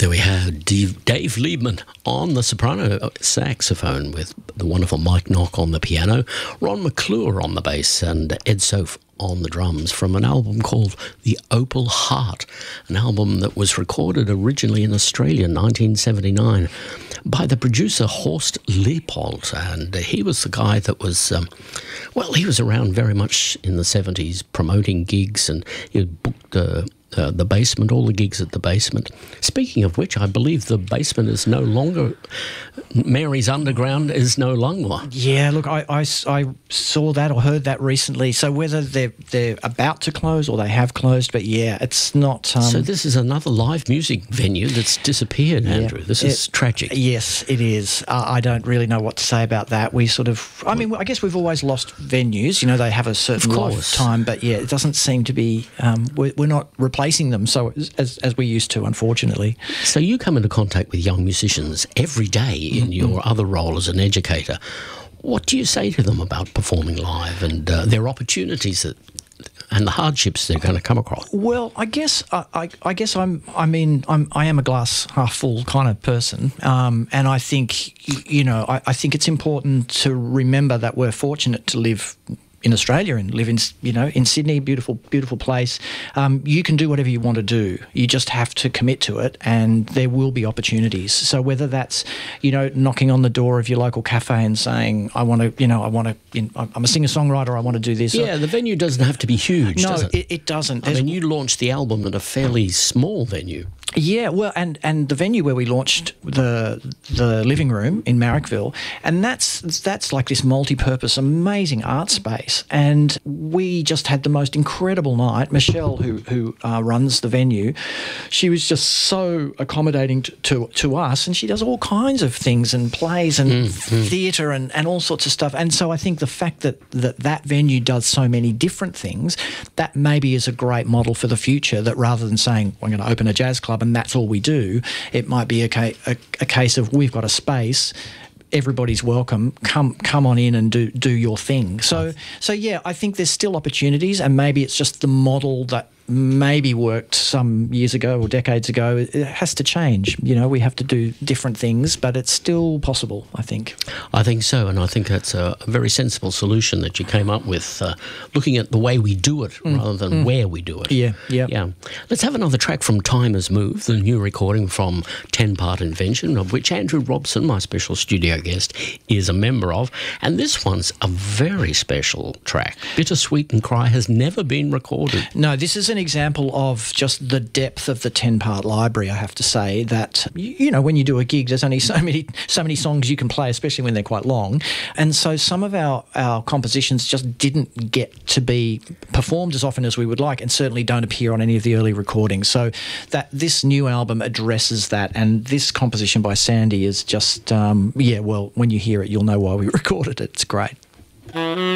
There we have Dave Liebman on the soprano saxophone with the wonderful Mike Knock on the piano, Ron McClure on the bass, and Ed Soph on the drums from an album called The Opal Heart, an album that was recorded originally in Australia in 1979 by the producer Horst Leopold, and he was the guy that was, he was around very much in the 70s promoting gigs, and he booked the Basement, all the gigs at the Basement. Speaking of which, I believe the Basement is no longer, Mary's Underground is no longer. Yeah, look, I saw that or heard that recently. So whether they're about to close or they have closed, but yeah, it's not... So this is another live music venue that's disappeared, Andrew. Yeah, This is tragic. Yes, it is. I don't really know what to say about that. We sort of... I mean, I guess we've always lost venues. You know, they have a certain lifetime, but yeah, it doesn't seem to be... we're not replacing them so as we used to, unfortunately. So you come into contact with young musicians every day in your other role as an educator. What do you say to them about performing live and their opportunities and the hardships they're going to come across? Well, I guess I am a glass half full kind of person, and I think I think it's important to remember that we're fortunate to live in Australia and live in Sydney, beautiful place. You can do whatever you want to do. You just have to commit to it, and there will be opportunities. So whether that's knocking on the door of your local cafe and saying I'm a singer-songwriter, I want to do this. Yeah, the venue doesn't have to be huge. No, does it? It doesn't. I mean, you launched the album at a fairly small venue. Yeah, well, and the venue where we launched the living room in Marrickville, and that's like this multi-purpose, amazing art space, and we just had the most incredible night. Michelle, who runs the venue, she was just so accommodating to us, and she does all kinds of things and plays and theatre and all sorts of stuff. And so I think the fact that venue does so many different things, that maybe is a great model for the future, that rather than saying we're going to open a jazz club and that's all we do, it might be a case of we've got a space, everybody's welcome, come on in and do your thing. So yeah, I think there's still opportunities, and maybe it's just the model that maybe worked some years ago or decades ago. It has to change. We have to do different things, but it's still possible, I think. I think so, and I think that's a very sensible solution that you came up with, looking at the way we do it rather than where we do it. Yeah. Let's have another track from Time Has Moved, the new recording from 10 Part Invention, of which Andrew Robson, my special studio guest, is a member of, and this one's a very special track. Bittersweet and Cry has never been recorded. No, this is an example of just the depth of the 10-part library, I have to say, that, when you do a gig, there's only so many songs you can play, especially when they're quite long. And so some of our compositions just didn't get to be performed as often as we would like, and certainly don't appear on any of the early recordings. So that this new album addresses that, and this composition by Sandy is just, when you hear it, you'll know why we recorded it. It's great.